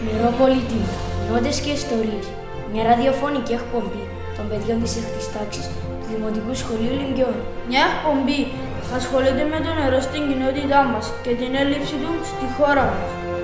Νερόπολιτή, νότες και ιστορίες. Μια ραδιοφωνική εκπομπή των παιδιών της 6ης τάξης του Δημοτικού Σχολείου Λυμπιών. Μια εκπομπή ασχολείται με το νερό στην κοινότητά μας και την έλλειψη του στη χώρα μας.